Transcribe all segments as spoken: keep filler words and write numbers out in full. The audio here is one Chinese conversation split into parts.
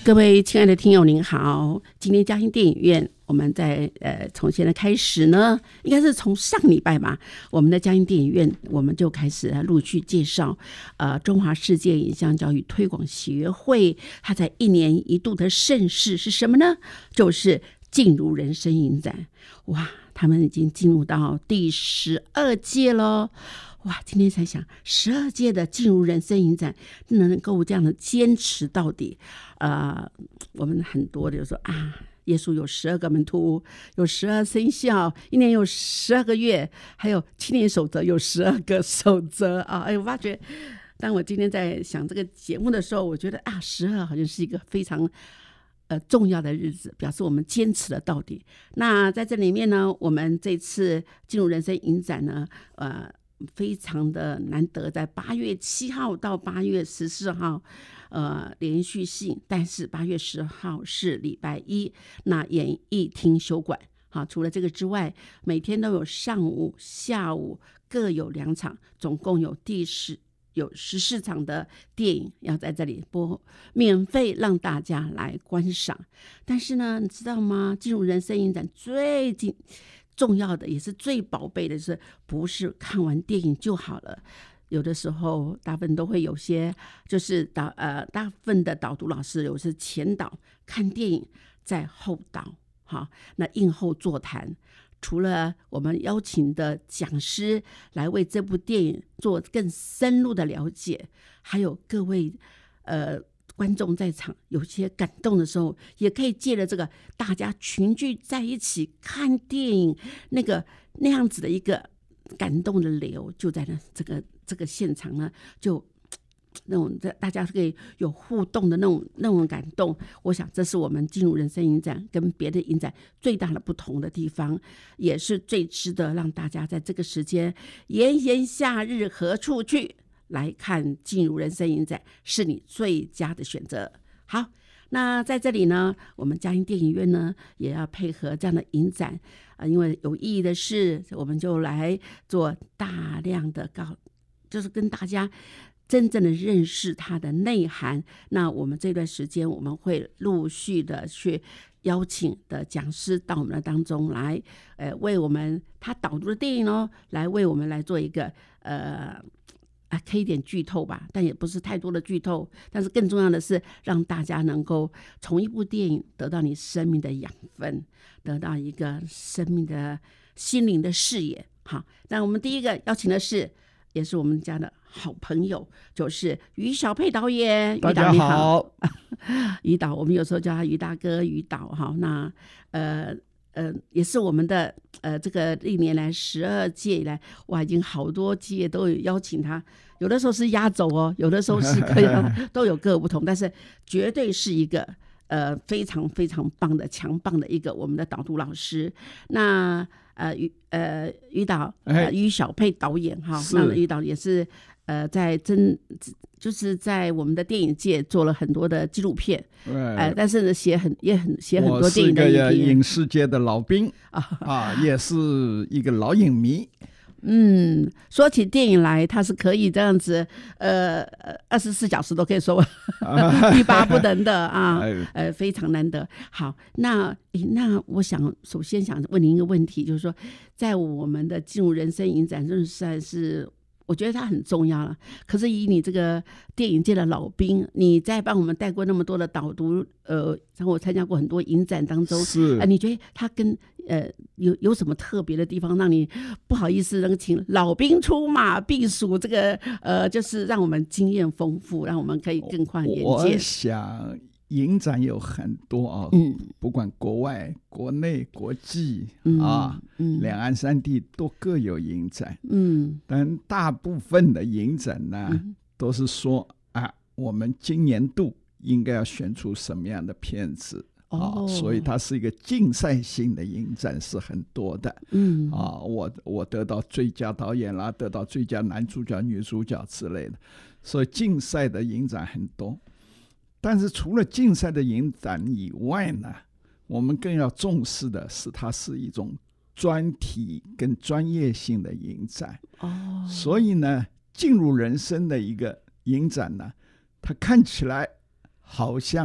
各位亲爱的听友您好，今天嘉兴电影院我们在呃从现在开始呢，应该是从上礼拜吧，我们的嘉兴电影院我们就开始陆续介绍呃中华世界影像教育推广协会它在一年一度的盛事是什么呢？就是进入人生影展。哇，他们已经进入到第十二届了。哇，今天才想，十二届的进入人生影展能够这样的坚持到底，呃，我们很多的就说啊，耶稣有十二个门徒，有十二生肖，一年有十二个月，还有七年守则有十二个守则啊！哎，我发觉，当我今天在想这个节目的时候，我觉得啊，十二好像是一个非常呃重要的日子，表示我们坚持了到底。那在这里面呢，我们这次进入人生影展呢，呃。非常的难得，在八月七号到八月十四号，呃，连续性，但是八月十号是礼拜一，那演艺厅休馆。好，除了这个之外，每天都有上午、下午各有两场，总共有第十有十四场的电影要在这里播，免费让大家来观赏。但是呢，你知道吗？进入人生影展最近。重要的也是最宝贝的是，不是看完电影就好了。有的时候，大部分都会有些，就是导呃，大部分的导读老师有时前导看电影，在后导，好，那映后座谈。除了我们邀请的讲师来为这部电影做更深入的了解，还有各位呃。观众在场有些感动的时候，也可以借着这个大家群聚在一起看电影，那个那样子的一个感动的流，就在那这个这个现场呢，就那种大家可以有互动的那种那种感动。我想这是我们进入人生影展跟别的影展最大的不同的地方，也是最值得让大家在这个时间炎炎夏日何处去来看进入人生影展，是你最佳的选择。好，那在这里呢，我们嘉兴电影院呢也要配合这样的影展、呃、因为有意义的事，我们就来做大量的告，就是跟大家真正的认识它的内涵。那我们这段时间我们会陆续的去邀请的讲师到我们的当中来，呃，为我们他导读的电影哦，来为我们来做一个呃。啊，可以点剧透吧，但也不是太多的剧透。但是更重要的是，让大家能够从一部电影得到你生命的养分，得到一个生命的心灵的视野。好，那我们第一个邀请的是，也是我们家的好朋友，就是于小沛导演。 大家好， 于导，我们有时候叫他于大哥、于导。哈，那呃。呃，也是我们的呃，这个历年来十二届以来，哇，已经好多届都有邀请他，有的时候是压轴哦，有的时候是可以都有各不同，但是绝对是一个呃非常非常棒的、强棒的一个我们的导读老师。那呃于呃于导呃于小沛导演哈，那于导也是呃在真。就是在我们的电影界做了很多的纪录片，呃，但是呢，写很也很写很多电影的影评。 我是一个影视界的老兵啊，啊，也是一个老影迷。 嗯，说起电影来，他是可以这样子，呃，二十四小时都可以说欲罢不能的啊，呃，非常难得。好，那那我想首先想问您一个问题，就是说，在我们的进入人生影展，真的算是。我觉得它很重要了，可是以你这个电影界的老兵，你在帮我们带过那么多的导读，呃，然后我参加过很多影展当中， 是、 呃、你觉得它跟呃有有什么特别的地方，让你不好意思能请老兵出马避暑？这个呃，就是让我们经验丰富，让我们可以更宽眼界。 我想影展有很多啊，嗯，不管国外、国内、国际、嗯、啊，嗯，两岸三地都各有影展，嗯，但大部分的影展呢，嗯、都是说啊，我们今年度应该要选出什么样的片子。哦、啊，所以它是一个竞赛性的影展，是很多的。嗯，啊，我我得到最佳导演啦，得到最佳男主角、女主角之类的，所以竞赛的影展很多。但是除了竞赛的影展以外呢，我们更要重视的是它是一种专题跟专业性的影展。哦，所以呢，进入人生的一个影展呢，它看起来好像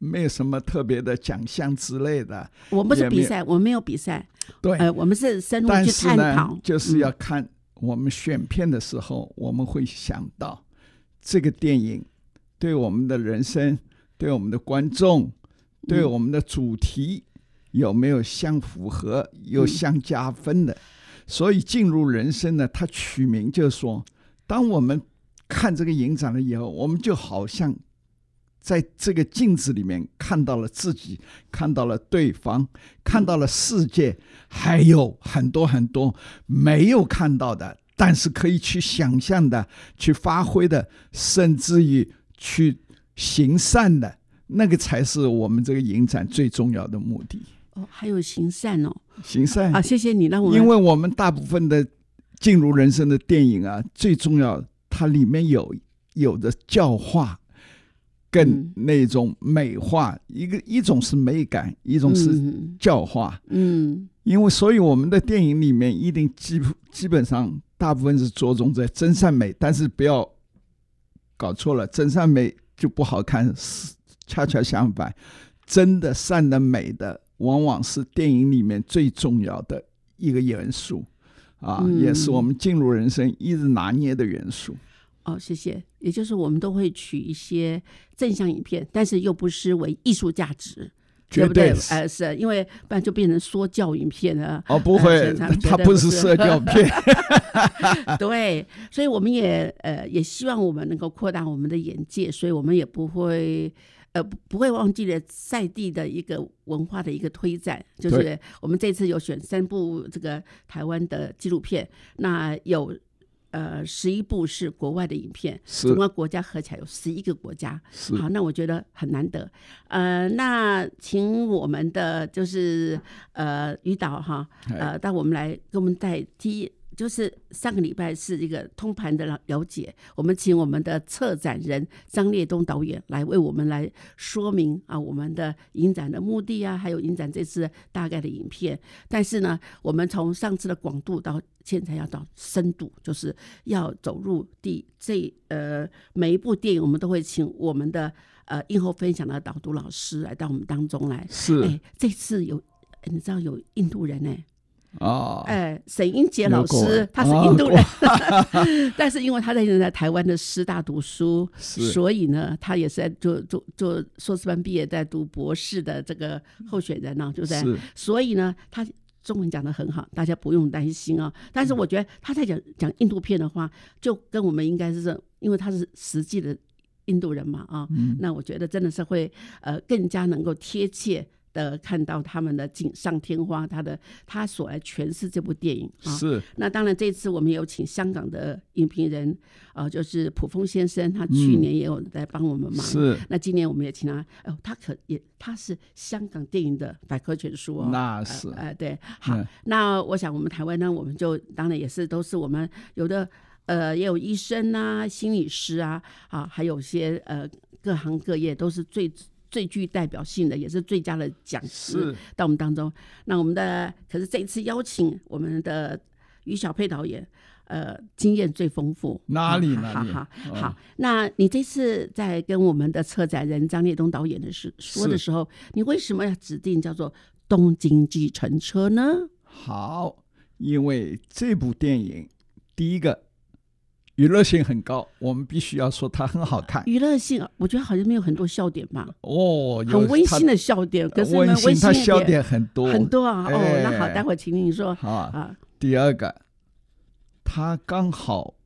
没有什么特别的奖项之类的。 我们不是比赛，我们没有比赛。 对， 呃，我们是深入去探讨。 就是要看我们选片的时候，嗯、我们会想到这个电影对我们的人生、对我们的观众、对我们的主题有没有相符合、有相加分的。嗯、所以进入人生呢，它取名就是说，当我们看这个影展了以后，我们就好像在这个镜子里面看到了自己，看到了对方，看到了世界，还有很多很多没有看到的，但是可以去想象的，去发挥的，甚至于去行善的，那个才是我们这个影展最重要的目的。 哦，还有行善哦， 行善啊！谢谢你让我， 因为我们大部分的进入人生的电影啊，最重要它里面有有的教化跟那种美化，嗯、一个一种是美感，一种是教化。嗯，因为所以我们的电影里面一定基基本上大部分是着重在真善美，但是不要搞错了，真善美就不好看，恰恰相反，真的善的美的往往是电影里面最重要的一个元素啊，嗯、也是我们进入人生一直拿捏的元素。 哦，谢谢。也就是我们都会取一些正向影片，但是又不失为艺术价值， 绝对不对？呃，是因为不然就变成说教影片了。 哦，不会，呃、它不是社交片。 对，所以我们也呃也希望我们能够扩大我们的眼界，所以我们也不会呃不会忘记了在地的一个文化的一个推展，就是我们这次有选三部这个台湾的纪录片，那有。呃，十一部是国外的影片，总共国家合起来有十一个国家。好，那我觉得很难得。呃，那请我们的就是呃于导哈，呃，到我们来跟我们带第一。就是上个礼拜是一个通盘的了解，我们请我们的策展人张烈东导演来为我们来说明啊我们的影展的目的啊，还有影展这次大概的影片。但是呢，我们从上次的广度到现在要到深度，就是要走入第这呃每一部电影，我们都会请我们的呃映后分享的导读老师来到我们当中来。 是， 哎，这次有你知道有印度人哎。 哦， 哎，沈英杰老师他是印度人，哦、但是因为他在在台湾的师大读书，所以呢，他也是在做做做硕士班毕业，在读博士的这个候选人呢、啊，对不对？所以呢，他中文讲得很好，大家不用担心啊。但是我觉得他在讲讲印度片的话，就跟我们应该是，因为他是实际的印度人嘛啊，嗯、那我觉得真的是会呃更加能够贴切的看到他们的锦上添花，他的他所来诠释这部电影啊。 是。 那当然，这次我们有请香港的影评人，呃，就是卜峰先生，他去年也有在帮我们忙。 是、嗯。 那今年我们也请他，哦，他可也他是香港电影的百科全书哦。 那是。 呃，呃对，好、嗯。那我想我们台湾呢，我们就当然也是都是我们有的。呃，也有医生啊、心理师啊，啊，还有些呃各行各业都是最。最具代表性的，也是最佳的讲师到我们当中。那我们的可是这一次邀请我们的于小佩导演，呃，经验最丰富。 哪里哪里？ 好好好、哦。那你这次在跟我们的策展人张烈东导演的时说的时候，你为什么要指定叫做东京计程车呢？ 好，因为这部电影第一个。娱乐性很高，我们必须要说它很好看。 娱乐性，我觉得好像没有很多笑点嘛。 哦， 很温馨的笑点，可是温馨它笑点很多很多啊。哎、哦，那好，待会儿请您说。 好啊。第二个，它刚好